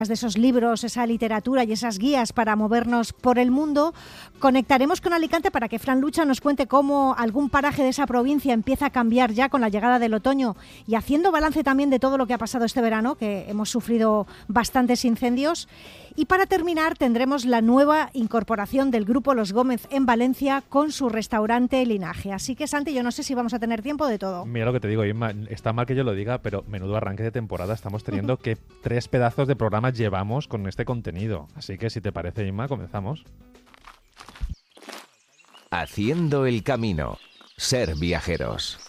de esos libros, esa literatura y esas guías para movernos por el mundo. Conectaremos con Alicante para que Fran Lucha nos cuente cómo algún paraje de esa provincia empieza a cambiar ya con la llegada del otoño y haciendo balance también de todo lo que ha pasado este verano, que hemos sufrido bastantes incendios. Y para terminar tendremos la nueva incorporación del grupo Los Gómez en Valencia con su restaurante Linaje. Así que, Santi, yo no sé si vamos a tener tiempo de todo. Mira lo que te digo, Inma, está mal que yo lo diga, pero menudo arranque de temporada estamos teniendo, que 3 pedazos de programa llevamos con este contenido. Así que si te parece, Inma, comenzamos. Haciendo el camino. Ser viajeros.